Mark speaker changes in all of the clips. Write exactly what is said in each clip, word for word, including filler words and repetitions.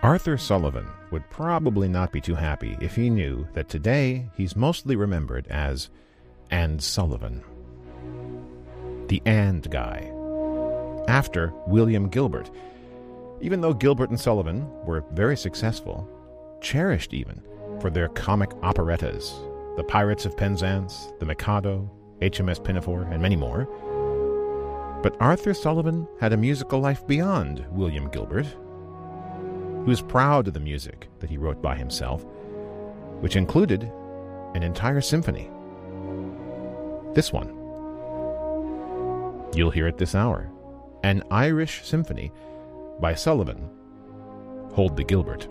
Speaker 1: Arthur Sullivan would probably not be too happy if he knew that today he's mostly remembered as And Sullivan. The And guy. After William Gilbert. Even though Gilbert and Sullivan were very successful, cherished even, for their comic operettas, The Pirates of Penzance, The Mikado, H M S Pinafore, and many more. But Arthur Sullivan had a musical life beyond William Gilbert. He was proud of the music that he wrote by himself, which included an entire symphony. This one. You'll hear it this hour. An Irish Symphony by Sullivan. Hold the Gilbert.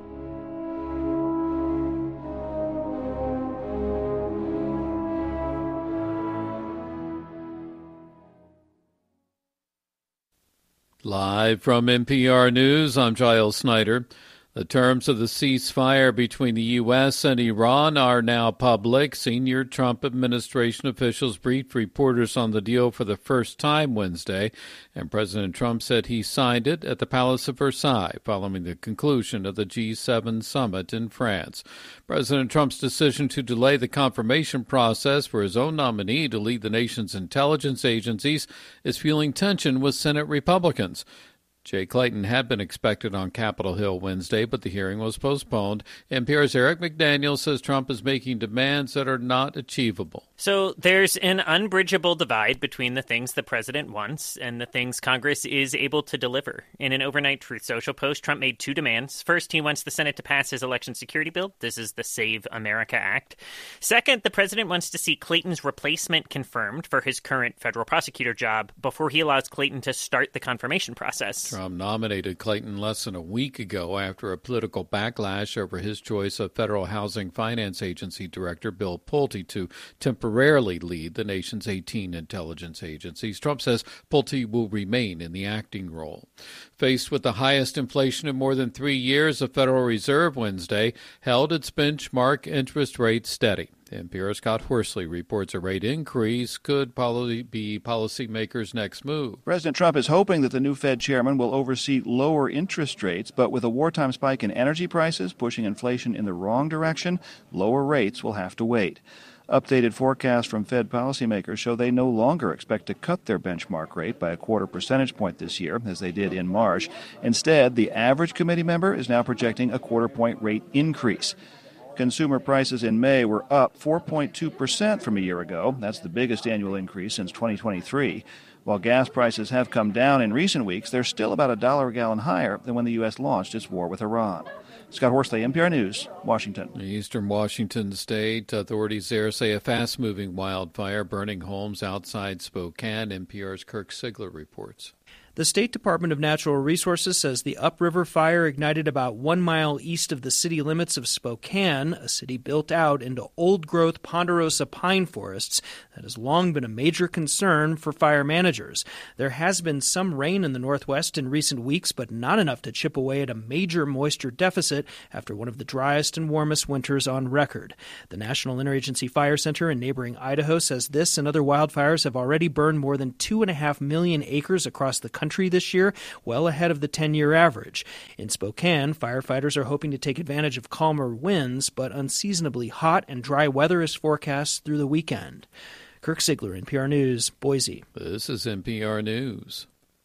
Speaker 2: Live from N P R News, I'm Giles Snyder. The terms of the ceasefire between the U S and Iran are now public. Senior Trump administration officials briefed reporters on the deal for the first time Wednesday, and President Trump said he signed it at the Palace of Versailles following the conclusion of the G seven summit in France. President Trump's decision to delay the confirmation process for his own nominee to lead the nation's intelligence agencies is fueling tension with Senate Republicans. Jay Clayton had been expected on Capitol Hill Wednesday, but the hearing was postponed. N P R's Eric McDaniel says Trump is making demands that are not achievable.
Speaker 3: So there's an unbridgeable divide between the things the president wants and the things Congress is able to deliver. In an overnight Truth Social post, Trump made two demands. First, he wants the Senate to pass his election security bill. This is the Save America Act. Second, the president wants to see Clayton's replacement confirmed for his current federal prosecutor job before he allows Clayton to start the confirmation process.
Speaker 2: Trump nominated Clayton less than a week ago after a political backlash over his choice of Federal Housing Finance Agency Director Bill Pulte to temporarily lead the nation's eighteen intelligence agencies. Trump says Pulte will remain in the acting role. Faced with the highest inflation in more than three years, the Federal Reserve Wednesday held its benchmark interest rate steady. N P R's Scott Horsley reports a rate increase could probably be policymakers' next move.
Speaker 4: President Trump is hoping that the new Fed chairman will oversee lower interest rates, but with a wartime spike in energy prices pushing inflation in the wrong direction, lower rates will have to wait. Updated forecasts from Fed policymakers show they no longer expect to cut their benchmark rate by a quarter percentage point this year, as they did in March. Instead, the average committee member is now projecting a quarter point rate increase. Consumer prices in May were up four point two percent from a year ago. That's the biggest annual increase since twenty twenty-three. While gas prices have come down in recent weeks, they're still about a dollar a gallon higher than when the U S launched its war with Iran. Scott Horsley, N P R News, Washington.
Speaker 2: The eastern Washington state authorities there say a fast-moving wildfire burning homes outside Spokane. N P R's Kirk Sigler reports.
Speaker 5: The State Department of Natural Resources says the upriver fire ignited about one mile east of the city limits of Spokane, a city built out into old-growth ponderosa pine forests that has long been a major concern for fire managers. There has been some rain in the Northwest in recent weeks, but not enough to chip away at a major moisture deficit after one of the driest and warmest winters on record. The National Interagency Fire Center in neighboring Idaho says this and other wildfires have already burned more than two and a half million acres across the country this year, well ahead of the ten-year average. In Spokane, firefighters are hoping to take advantage of calmer winds, but unseasonably hot and dry weather is forecast through the weekend. Kirk Sigler, N P R News, Boise.
Speaker 2: This is N P R News.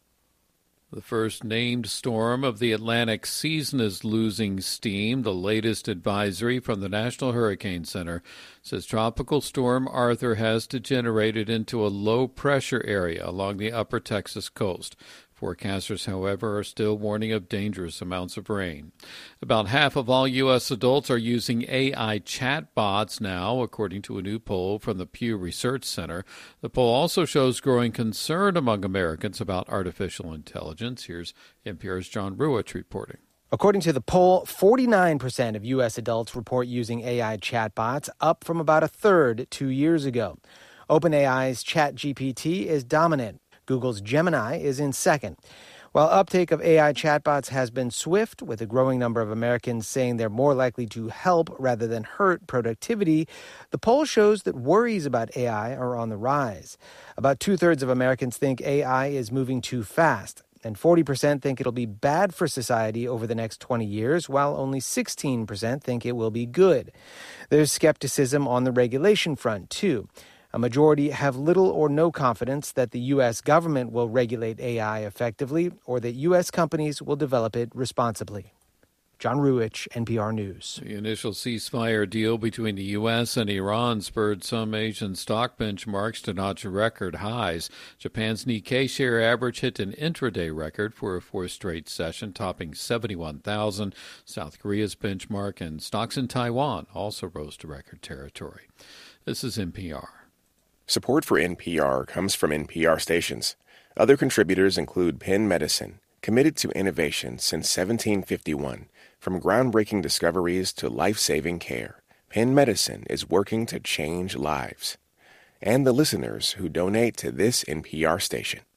Speaker 2: The first named storm of the Atlantic season is losing steam. The latest advisory from the National Hurricane Center says Tropical Storm Arthur has degenerated into a low-pressure area along the upper Texas coast. Forecasters, however, are still warning of dangerous amounts of rain. About half of all U S adults are using A I chatbots now, according to a new poll from the Pew Research Center. The poll also shows growing concern among Americans about artificial intelligence. Here's N P R's John Ruwitch reporting.
Speaker 6: According to the poll, forty-nine percent of U S adults report using A I chatbots, up from about a third two years ago. OpenAI's ChatGPT is dominant. Google's Gemini is in second. While uptake of A I chatbots has been swift, with a growing number of Americans saying they're more likely to help rather than hurt productivity, the poll shows that worries about A I are on the rise. About two-thirds of Americans think A I is moving too fast. and forty percent think it'll be bad for society over the next twenty years, while only sixteen percent think it will be good. There's skepticism on the regulation front, too. A majority have little or no confidence that the U S government will regulate A I effectively or that U S companies will develop it responsibly. John Ruwitch, N P R News.
Speaker 2: The initial ceasefire deal between the U S and Iran spurred some Asian stock benchmarks to notch record highs. Japan's Nikkei share average hit an intraday record for a fourth straight session, topping seventy-one thousand. South Korea's benchmark and stocks in Taiwan also rose to record territory. This is N P R.
Speaker 7: Support for N P R comes from N P R stations. Other contributors include Penn Medicine, committed to innovation since seventeen fifty-one. From groundbreaking discoveries to life-saving care, Penn Medicine is working to change lives. And the listeners who donate to this N P R station.